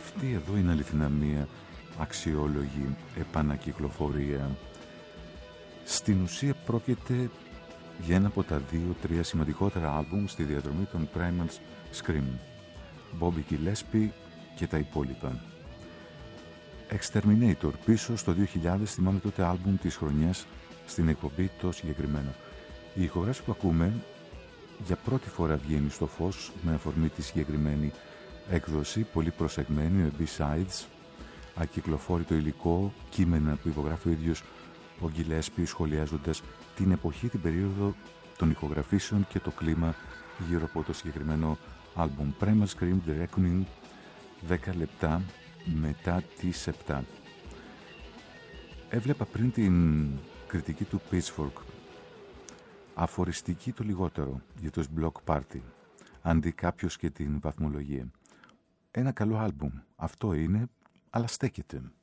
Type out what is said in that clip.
αυτή εδώ είναι αληθινά μία αξιόλογη επανακυκλοφορία. Στην ουσία πρόκειται για ένα από τα 2-3 σημαντικότερα άλμπουμ στη διαδρομή των Primal Scream, Bobby Gillespie και τα υπόλοιπα. Exterminator, πίσω στο 2000, θυμάμαι τότε άλμπουμ της χρονιάς στην εκπομπή το συγκεκριμένο. Η ηχογράφηση που ακούμε για πρώτη φορά βγαίνει στο φως με αφορμή τη συγκεκριμένη έκδοση, πολύ προσεγμένη, με B-sides, ακυκλοφόρητο υλικό, κείμενα που υπογράφει ο ίδιος ο Gillespie σχολιάζοντας την εποχή, την περίοδο των ηχογραφήσεων και το κλίμα γύρω από το συγκεκριμένο άλμπουμ. Primal Scream, The Reckoning, 10 λεπτά μετά τις 7. Έβλεπα πριν την κριτική του Pitchfork, αφοριστική το λιγότερο για το Block Party, αντί κάποιος και την βαθμολογία. Ένα καλό άλμπουμ, αυτό είναι, αλλά στέκεται.